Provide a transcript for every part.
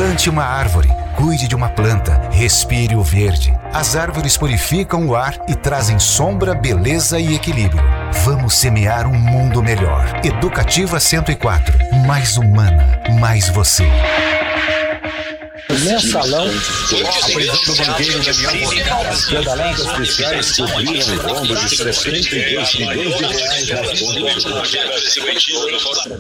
Plante uma árvore, cuide de uma planta, respire o verde. As árvores purificam o ar e trazem sombra, beleza e equilíbrio. Vamos semear um mundo melhor. Educativa 104, mais humana, mais você. Mensalão, a prisão do banqueiro Daniel Pedaladas policiais cobriram o rombo de 72 milhões de reais nas contas.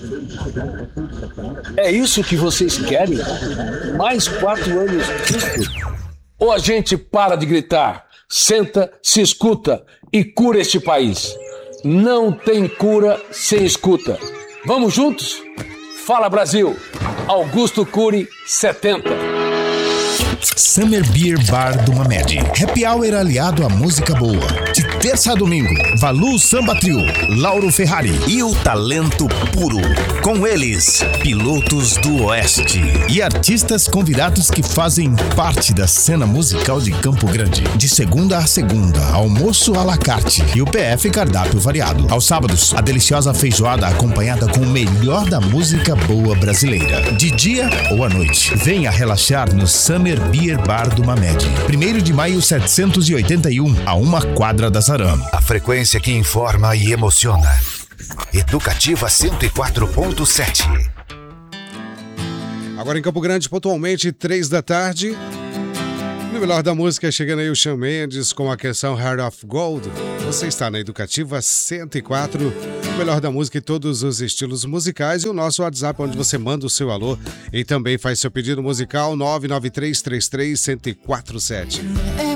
É isso que vocês querem? Mais 4 anos disso? Ou a gente para de gritar, senta, se escuta e cura este país? Não tem cura sem escuta. Vamos juntos? Fala Brasil! Augusto Cury, 70. Summer Beer Bar do Mamed. Happy Hour aliado à música boa. De terça a domingo, Valu Samba Trio, Lauro Ferrari e o talento puro. Com eles, pilotos do Oeste e artistas convidados que fazem parte da cena musical de Campo Grande. De segunda a segunda, almoço à la carte e o PF cardápio variado. Aos sábados, a deliciosa feijoada acompanhada com o melhor da música boa brasileira. De dia ou à noite, venha relaxar no Summer Beer Bar do Mamed. 1º de maio 781, a 1 quadra da Zaram. A frequência que informa e emociona. Educativa 104.7. Agora em Campo Grande, pontualmente 3 da tarde. No melhor da música, chegando aí o Shawn Mendes com a canção Heart of Gold. Você está na Educativa 104, o melhor da música e todos os estilos musicais. E o nosso WhatsApp, onde você manda o seu alô e também faz seu pedido musical, 993331047.